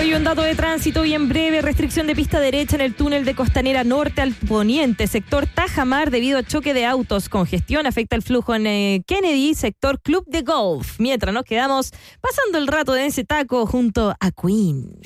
Hay un dato de tránsito y en breve, restricción de pista derecha en el túnel de Costanera Norte al Poniente, sector Tajamar, debido a choque de autos. Congestión afecta el flujo en Kennedy, sector Club de Golf. Mientras nos quedamos pasando el rato de ese taco junto a Queen.